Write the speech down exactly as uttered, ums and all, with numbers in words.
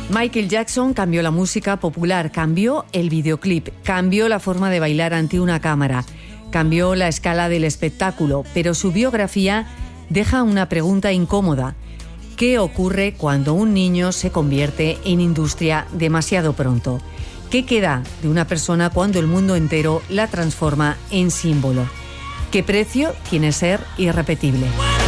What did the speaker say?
Michael Jackson cambió la música popular, cambió el videoclip, cambió la forma de bailar ante una cámara, cambió la escala del espectáculo, pero su biografía deja una pregunta incómoda. ¿Qué ocurre cuando un niño se convierte en industria demasiado pronto? ¿Qué queda de una persona cuando el mundo entero la transforma en símbolo? ¿Qué precio tiene ser irrepetible?